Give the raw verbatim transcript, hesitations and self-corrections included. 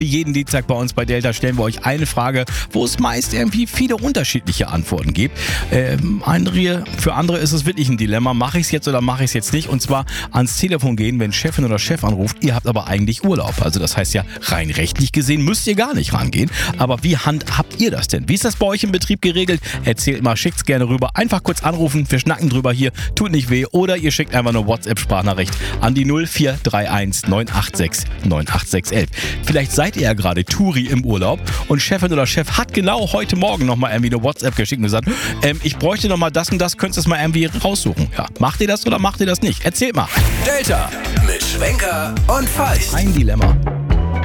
Jeden Dienstag bei uns bei Delta stellen wir euch eine Frage, wo es meist irgendwie viele unterschiedliche Antworten gibt. Ähm, andere, für andere ist es wirklich ein Dilemma. Mache ich es jetzt oder mache ich es jetzt nicht? Und zwar ans Telefon gehen, wenn Chefin oder Chef anruft. Ihr habt aber eigentlich Urlaub. Also das heißt ja, rein rechtlich gesehen müsst ihr gar nicht rangehen. Aber wie handhabt ihr das denn? Wie ist das bei euch im Betrieb geregelt? Erzählt mal, schickt's gerne rüber. Einfach kurz anrufen. Wir schnacken drüber hier. Tut nicht weh. Oder ihr schickt einfach eine WhatsApp-Sprachnachricht an die null vier drei eins neun acht sechs neun acht sechs eins eins. Vielleicht seid ihr ja gerade Touri im Urlaub und Chefin oder Chef hat genau heute Morgen nochmal irgendwie eine WhatsApp geschickt und gesagt, ähm, ich bräuchte nochmal das und das, könntest du es mal irgendwie raussuchen. Ja, macht ihr das oder macht ihr das nicht? Erzählt mal. Delta mit Schwenker und Feist. Ein Dilemma.